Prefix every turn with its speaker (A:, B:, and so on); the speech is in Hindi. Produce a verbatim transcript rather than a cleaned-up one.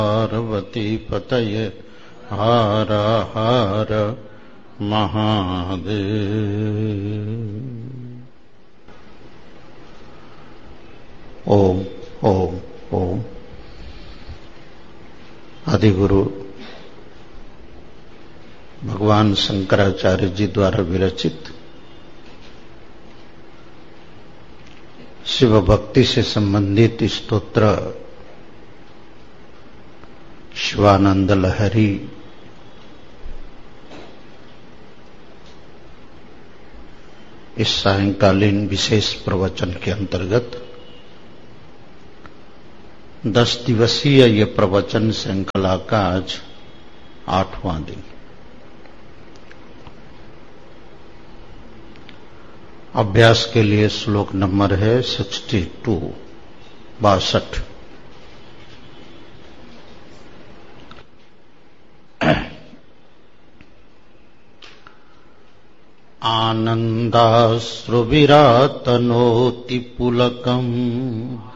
A: पार्वती पतये हर हर महादेव। ओम ओम ओम। आदिगुरु भगवान शंकराचार्य जी द्वारा विरचित शिव भक्ति से संबंधित स्तोत्र शिवानंद लहरी इस सायंकालीन विशेष प्रवचन के अंतर्गत दस दिवसीय ये प्रवचन श्रृंखला का आज आठवां दिन। अभ्यास के लिए श्लोक नंबर है सिक्सटी टू बासठ। आनन्दाश्रुविरातनोति पुलकम्